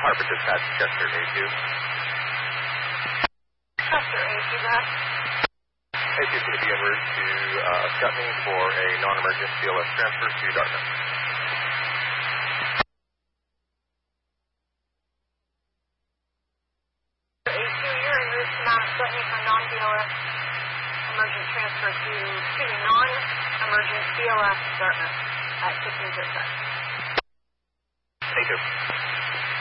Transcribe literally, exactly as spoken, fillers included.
Harbor Dispatch, Chester A two. Chester A two, that. A two is going to be en route to uh, Scutney for a non-emergent C L S transfer to Dartmouth. A two, you're en route to Mount Scutney for non-B L S emergent transfer to, excuse me, non-emergent C L S Dartmouth at fifteen zero seven. Thank you.